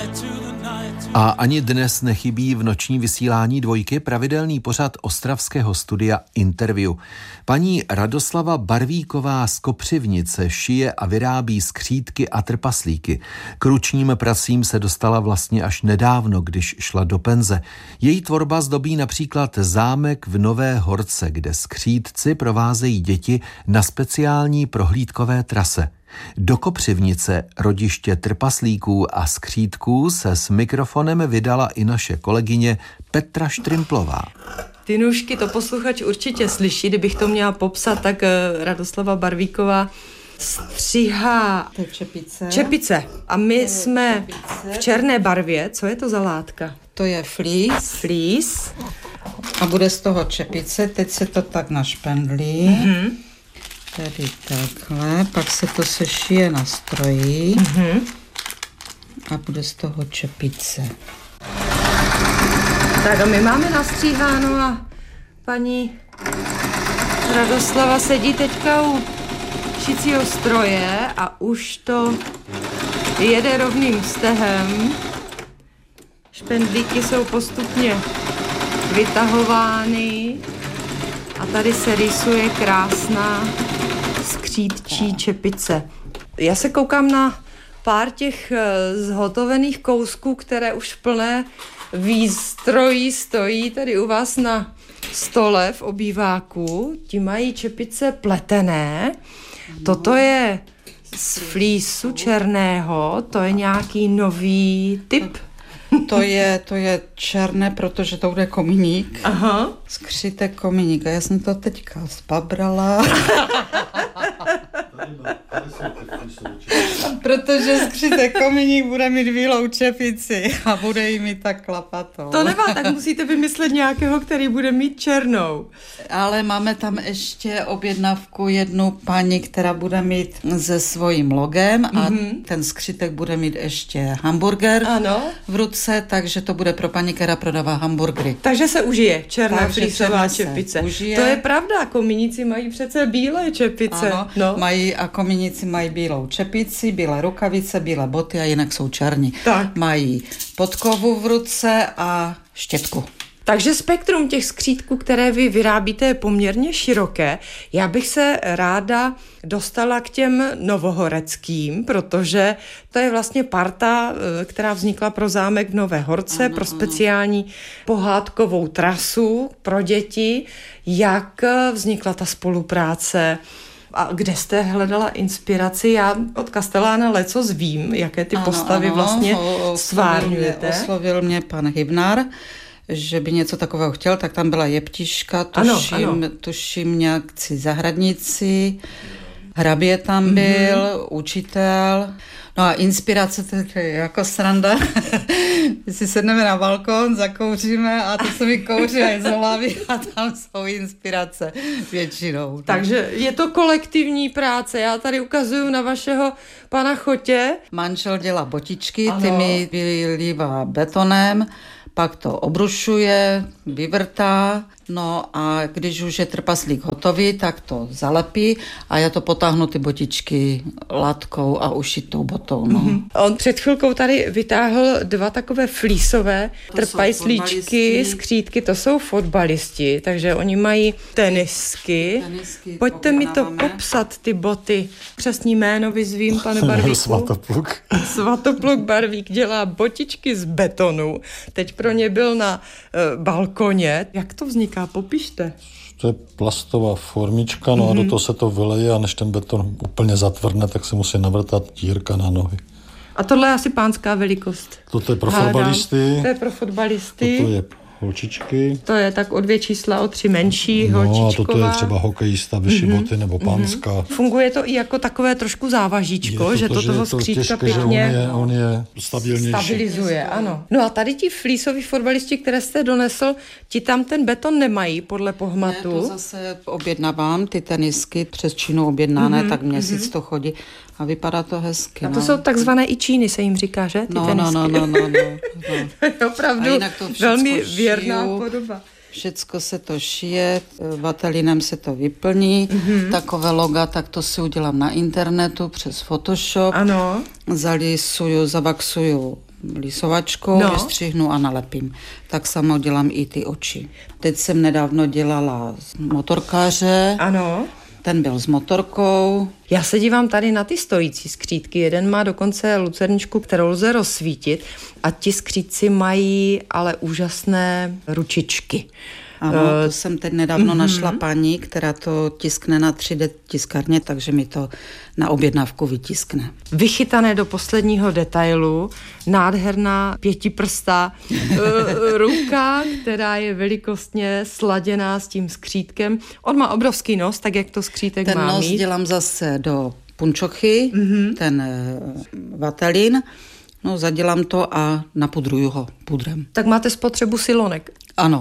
A ani dnes nechybí v noční vysílání Dvojky pravidelný pořad ostravského studia Interview. Paní Radoslava Barvíková z Kopřivnice šije a vyrábí skřítky a trpaslíky. K ručním pracím se dostala vlastně až nedávno, když šla do penze. Její tvorba zdobí například zámek v Nové Horce, kde skřítci provázejí děti na speciální prohlídkové trase. Do Kopřivnice, rodiště trpaslíků a skřítků, se s mikrofonem vydala i naše kolegyně Petra Štrimplová. Ty nůžky, to posluchač určitě slyší, kdybych to měla popsat, tak Radoslava Barvíková stříhá čepice. A my jsme v černé barvě. Co je to za látka? To je flís. A bude z toho čepice. Teď se to tak našpendlí. Mm-hmm. Tady takhle. Pak se to sešije na stroji. Mm-hmm. A bude z toho čepice. Tak a my máme nastříháno a paní Radoslava sedí teďka u šicího stroje a už to jede rovným stehem. Špendlíky jsou postupně vytahovány a tady se rýsuje krásná skřítčí čepice. Já se koukám na pár těch zhotovených kousků, které už v plné výstrojí stojí tady u vás na stole v obýváku. Ti mají čepice pletené. Toto je z flísu černého, to je nějaký nový typ. To je černé, protože to bude komíník. Aha. Skřítek komíník. A já jsem to teďka zbabrala. Protože skřítek komíník bude mít bílou čepici a bude jí mít tak klapatou. To nemá, tak musíte vymyslet nějakého, který bude mít černou. Ale máme tam ještě objednávku jednu paní, která bude mít se svým logem a ten skřítek bude mít ještě hamburger v ruce, takže to bude pro paní, která prodává hamburgery. Takže se užije černá flísová čepice. Užije. To je pravda, komíníci mají přece bílé čepice. Ano, mají a komíníci mají bílou čepici, bílé rukavice, bílé boty a jinak jsou černí. Tak. Mají podkovu v ruce a štětku. Takže spektrum těch skřítků, které vy vyrábíte, je poměrně široké. Já bych se ráda dostala k těm novohoreckým, protože to je vlastně parta, která vznikla pro zámek v Nové Horce, pro speciální pohádkovou trasu pro děti. Jak vznikla ta spolupráce? A kde jste hledala inspiraci? Já od Kastelána lecos vím, jaké ty postavy vlastně stvárňujete. Oslovil mě pan Hybnar, že by něco takového chtěl, tak tam byla jeptiška, tuším nějakci zahradníci, hrabě tam byl, učitel. No a inspirace, to je jako sranda. My si sedneme na balkon, zakouříme a to se mi kouří a je z hlavy a tam jsou inspirace většinou. Takže je to kolektivní práce. Já tady ukazuju na vašeho pana Chotě. Manžel dělá botičky, ty mi vylívá betonem, pak to obrušuje, vyvrtá, no a když už je trpaslík hotový, tak to zalepí a já to potáhnu ty botičky látkou a ušitou botou. No. On před chvilkou tady vytáhl dva takové flísové trpaslíčky, skřítky, to jsou fotbalisti, takže oni mají tenisky. Pojďte mi to popsat, ty boty. Přesný jméno vyzvím, pane Barvíku. Svatopluk. Svatopluk Barvík dělá botičky z betonu. Teď pro ně byl na balkoně. Jak to vzniká? Popište. To je plastová formička, no a do toho se to vyleje a než ten beton úplně zatvrdne, tak se musí navrtat dírka na nohy. A tohle je asi pánská velikost. Toto je pro fotbalisty. To je pro fotbalisty. Toto je holčičky. To je tak o 2 čísla, o 3 menší, no, holčičková. No a toto je třeba hokejista, vyšší boty nebo pánská. Funguje to i jako takové trošku závažíčko, že to toho skřítka pěkně on je stabilnější. Stabilizuje, ano. No a tady ti flísoví fotbalisti, které jste donesl, ti tam ten beton nemají podle pohmatu. Ne, to zase objednávám, ty tenisky přes Čínu objednané, tak měsíc to chodí. A vypadá to hezky. A to jsou takzvané i Číny, se jim říká, že? Ty tenisky. No. To je opravdu velmi věrná podoba. Všecko se to šije, vatelinem se to vyplní, takové loga, tak to si udělám na internetu přes Photoshop. Ano. Zalisuju, zavaxuju lisovačkou, vystřihnu a nalepím. Tak samo dělám i ty oči. Teď jsem nedávno dělala motorkáře. Ano. Ten byl s motorkou. Já se dívám tady na ty stojící skřítky. Jeden má dokonce lucerničku, kterou lze rozsvítit a ti skřítci mají ale úžasné ručičky. Ano, to jsem teď nedávno našla paní, která to tiskne na 3D tiskárně, takže mi to na objednávku vytiskne. Vychytané do posledního detailu, nádherná pětiprstá ruka, která je velikostně sladěná s tím skřítkem. On má obrovský nos, tak jak to skřítek ten má nos mít. Dělám zase do punčochy, ten vatelín. No, zadělám to a napudruju ho pudrem. Tak máte spotřebu silonek. Ano.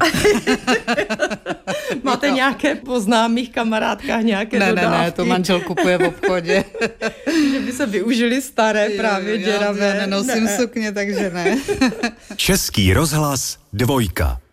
Máte nějaké po známých kamarádkách nějaké dodávky? Ne, to manžel kupuje v obchodě. Že by se využili staré právě děravé. Já nenosím sukně, takže ne. Český rozhlas 2.